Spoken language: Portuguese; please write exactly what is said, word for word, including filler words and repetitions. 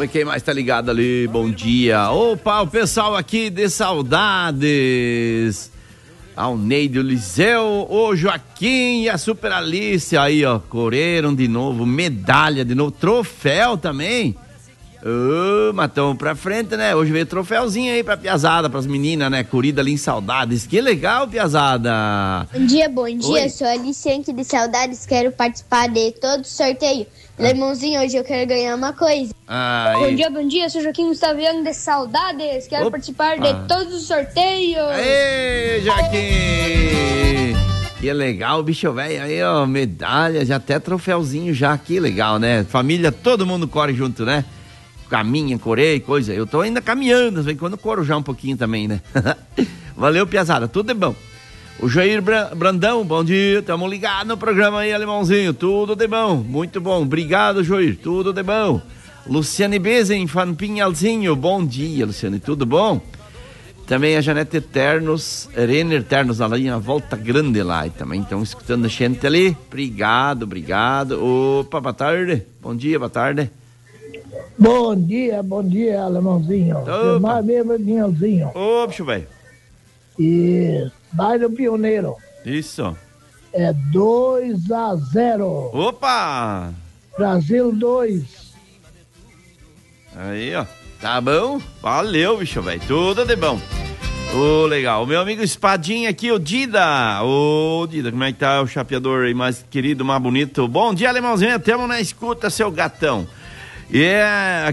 ver quem mais tá ligado ali. Bom dia. Opa, o pessoal aqui de saudades. Ao Neide, o Liseu, o Joaquim e a Super Alice. Aí, ó, correram de novo. Medalha de novo. Troféu também. Ô, uh, matão pra frente, né? Hoje veio troféuzinho aí pra piazada, pras meninas, né? Corrida ali em Saudades. Que legal, piazada. Bom dia, bom dia. Oi. Sou a Alice aqui de Saudades. Quero participar de todo o sorteio. Ah. Lemãozinho, hoje eu quero ganhar uma coisa. Ai. Bom dia, bom dia. Sou Joaquim Gustaviano de Saudades. Quero Opa. participar de todos os sorteios. Aê, Joaquim! Que legal, bicho velho. Aí, ó, medalha, já até troféuzinho já. Que legal, né? Família, todo mundo corre junto, né? Caminha, corei, coisa. Eu tô ainda caminhando, vem quando corro já um pouquinho também, né? Valeu, piazada, tudo de bom. O Jair Brandão, bom dia, tamo ligado no programa aí, alemãozinho, tudo de bom, muito bom, obrigado, Jair, tudo de bom. Luciane Bezen, Fanpinhalzinho, bom dia, Luciane, tudo bom? Também a Janete Eternos, Renner Eternos, na linha Volta Grande lá, e também estão escutando a gente ali, obrigado, obrigado. Opa, boa tarde, bom dia, boa tarde. Bom dia, bom dia, alemãozinho. Filmar mesmo, Dinhãozinho. Ô, bicho velho. E bairro Pioneiro. Isso. É dois a zero. Opa! Brasil dois. Aí, ó. Tá bom? Valeu, bicho velho. Tudo de bom. Ô, oh, legal. O meu amigo Espadinha aqui, o Dida. Ô, oh, Dida, como é que tá o chapeador aí mais querido, mais bonito? Bom dia, alemãozinho. Tamo na escuta, seu gatão. E yeah.